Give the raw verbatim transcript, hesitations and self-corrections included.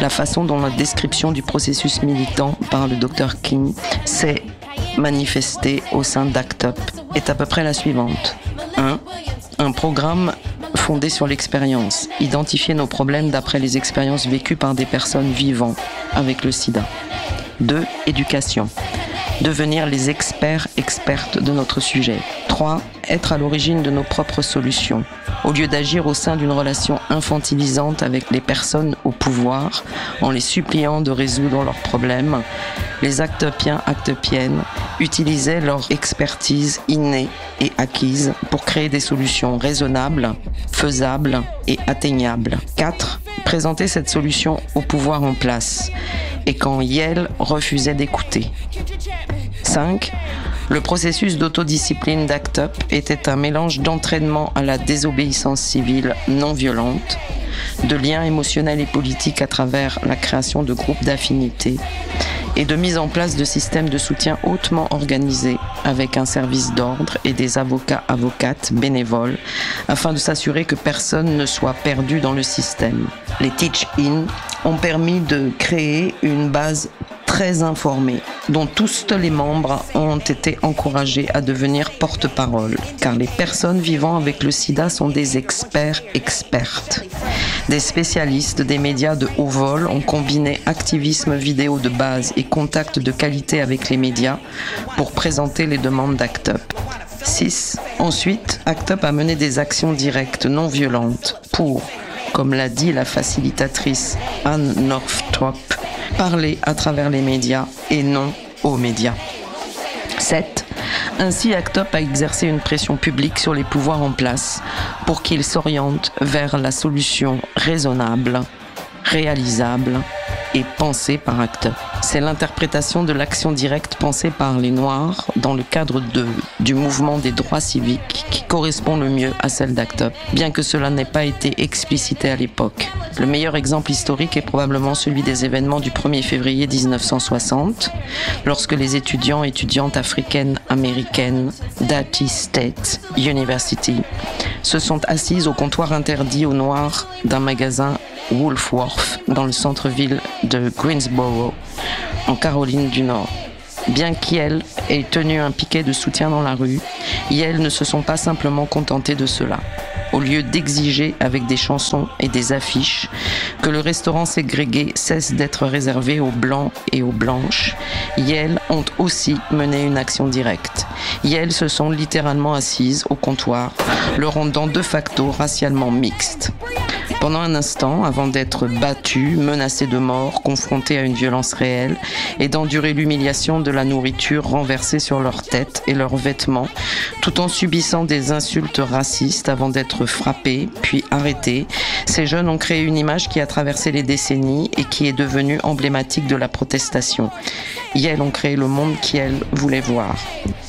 La façon dont la description du processus militant par le docteur King s'est manifestée au sein d'Act Up est à peu près la suivante. un. Un programme fondé sur l'expérience. Identifier nos problèmes d'après les expériences vécues par des personnes vivant avec le sida. deux. Éducation. Devenir les experts, expertes de notre sujet. trois. Être à l'origine de nos propres solutions. Au lieu d'agir au sein d'une relation infantilisante avec les personnes au pouvoir, en les suppliant de résoudre leurs problèmes, les actopiens, actopiennes utilisaient leur expertise innée et acquise pour créer des solutions raisonnables, faisables et atteignables. quatre. Présenter cette solution au pouvoir en place, et quand Yale refusait d'écouter. cinq. Le processus d'autodiscipline d'Act Up était un mélange d'entraînement à la désobéissance civile non violente, de liens émotionnels et politiques à travers la création de groupes d'affinité et de mise en place de systèmes de soutien hautement organisés avec un service d'ordre et des avocats-avocates bénévoles afin de s'assurer que personne ne soit perdu dans le système. Les Teach-In ont permis de créer une base très informés, dont tous les membres ont été encouragés à devenir porte-parole, car les personnes vivant avec le sida sont des experts expertes. Des spécialistes des médias de haut vol ont combiné activisme vidéo de base et contact de qualité avec les médias pour présenter les demandes d'Act Up. six. Ensuite, Act Up a mené des actions directes non violentes pour, comme l'a dit la facilitatrice Anne Northrop, parler à travers les médias et non aux médias. sept. Ainsi, Act Up a exercé une pression publique sur les pouvoirs en place pour qu'ils s'orientent vers la solution raisonnable, réalisable et pensée par Act Up. C'est l'interprétation de l'action directe pensée par les Noirs dans le cadre de, du mouvement des droits civiques qui correspond le mieux à celle d'Act Up, bien que cela n'ait pas été explicité à l'époque. Le meilleur exemple historique est probablement celui des événements du premier février dix-neuf cent soixante, lorsque les étudiants et étudiantes africaines américaines d'Haiti State University se sont assises au comptoir interdit aux Noirs d'un magasin Woolworth dans le centre-ville de Greensboro, en Caroline du Nord. Bien qu'Yale ait tenu un piquet de soutien dans la rue, Yale ne se sont pas simplement contentés de cela. Au lieu d'exiger avec des chansons et des affiches que le restaurant ségrégué cesse d'être réservé aux blancs et aux blanches, Yale ont aussi mené une action directe. Yale se sont littéralement assises au comptoir, le rendant de facto racialement mixte. Pendant un instant, avant d'être battus, menacés de mort, confrontés à une violence réelle et d'endurer l'humiliation de la nourriture renversée sur leurs têtes et leurs vêtements, tout en subissant des insultes racistes avant d'être frappés, puis arrêtés, ces jeunes ont créé une image qui a traversé les décennies et qui est devenue emblématique de la protestation. Yale ont créé le monde qu'Yale voulait voir.